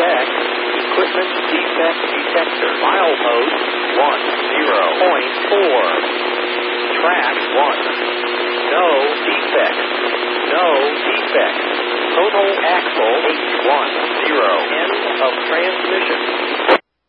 check. Equipment defect detector. Milepost 10.4. Track 1. No defects. No defects. Total axle H10. End of transmission.